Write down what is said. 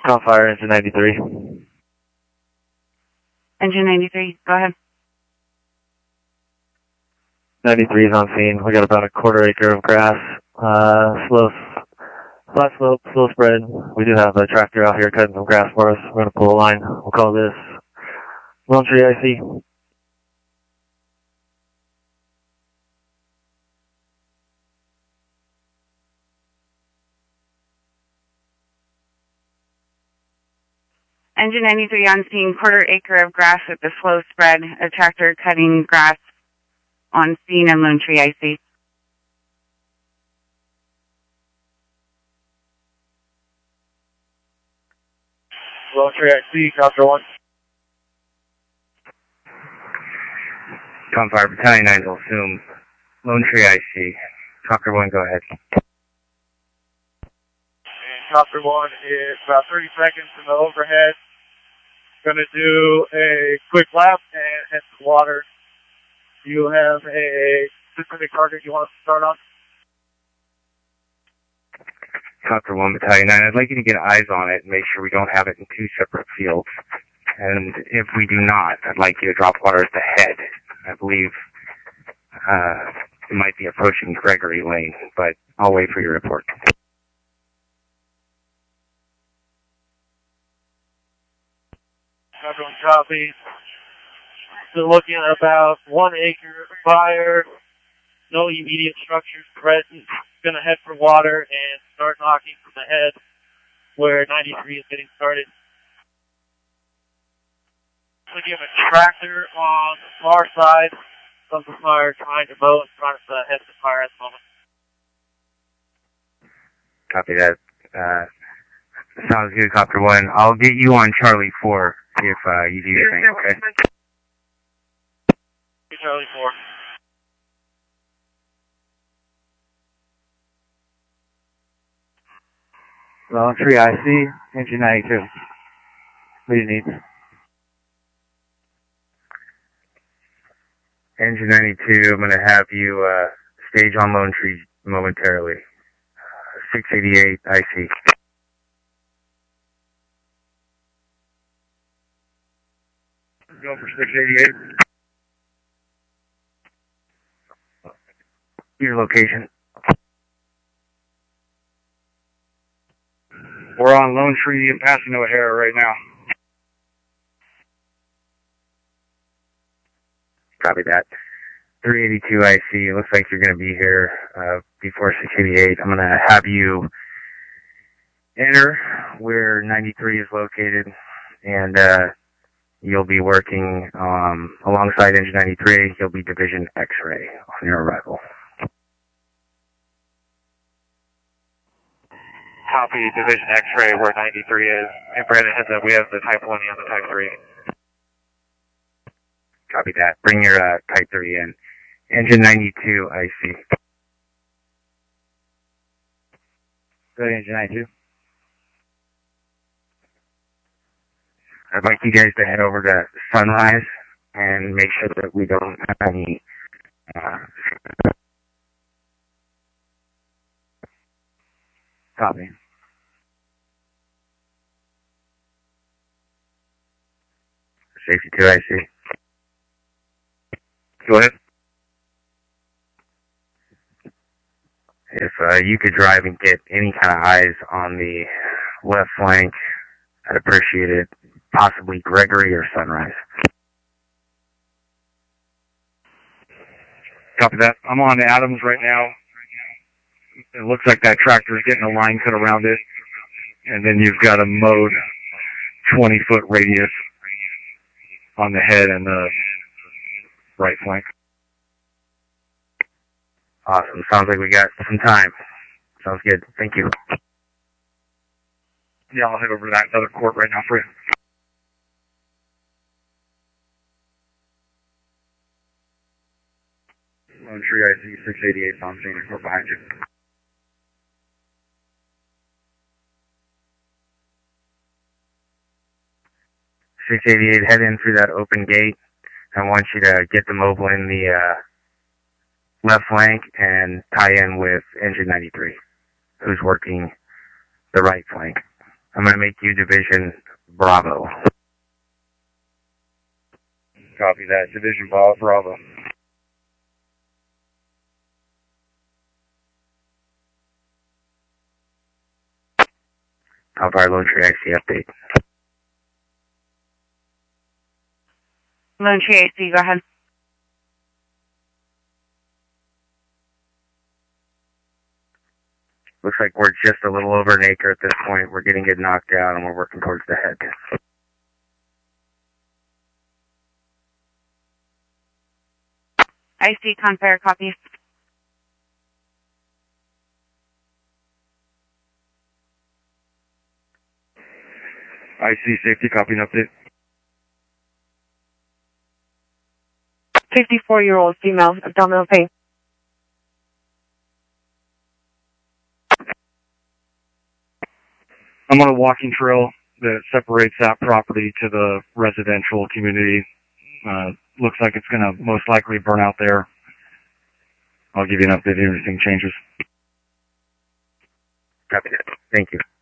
Call fire, engine 93. Engine 93, go ahead. 93 is on scene. We got about a quarter acre of grass. Flat slope, slow spread. We do have a tractor out here cutting some grass for us. We're going to pull a line. We'll call this Lone Tree IC. Engine 93 on scene, quarter acre of grass with the slow spread, a tractor cutting grass on scene in Lone Tree IC. Lone Tree IC, Copter 1. Call fire, Battalion 9 will assume Lone Tree IC. Copter 1, go ahead. And Copter 1 is about 30 seconds in the overhead. Gonna do a quick lap and head to the water. Do you have a specific target you want to start on? Copter 1, Battalion 9, I'd like you to get eyes on it and make sure we don't have it in two separate fields. And if we do not, I'd like you to drop water at the head. I believe it might be approaching Gregory Lane, but I'll wait for your report. Copter 1 copy. So looking at about 1 acre of fire, no immediate structures present. Gonna head for water and start knocking from the head where 93 is getting started. So you have a tractor on the far side of the fire trying to mow in front of the head of the fire at the moment. Copy that. Sounds good, Copter 1. I'll get you on Charlie 4 if you do your thing, okay? Charlie 4. Lone Tree IC, engine 92. What do you need? Engine 92, I'm going to have you stage on Lone Tree momentarily. 688 IC. Go for 688. Your location. We're on Lone Tree and passing O'Hara right now. Copy that. 382 IC, it looks like you're going to be here before 688. I'm going to have you enter where 93 is located, and you'll be working alongside engine 93. You'll be division X-ray on your arrival. Copy, division X-ray where 93 is. And Brandon, heads up, we have the Type 1 on the Type 3. Copy that. Bring your Type 3 in. Engine 92 IC. Good, engine 92. I'd like you guys to head over to Sunrise and make sure that we don't have any Copy. Safety 2 IC. Go ahead. If you could drive and get any kind of eyes on the left flank, I'd appreciate it. Possibly Gregory or Sunrise. Copy that. I'm on Adams right now. It looks like that tractor is getting a line cut around it. And then you've got a mowed 20-foot radius on the head and the right flank. Awesome. Sounds like we got some time. Sounds good. Thank you. Yeah, I'll head over to that other court right now for you. Lone Tree IC 688 on scene. We're behind you. .688, head in through that open gate. I want you to get the mobile in the left flank and tie in with engine 93, who's working the right flank. I'm going to make you Division Bravo. Copy that. Division Bravo. Alpha Lone Tree IC update. Lone Tree AC, go ahead. Looks like we're just a little over an acre at this point. We're getting it knocked down and we're working towards the head. IC Confair, copy. IC safety, copy and update. 54-year-old female, abdominal pain. I'm on a walking trail that separates that property to the residential community. Looks like it's going to most likely burn out there. I'll give you an update if anything changes. Copy that. Thank you.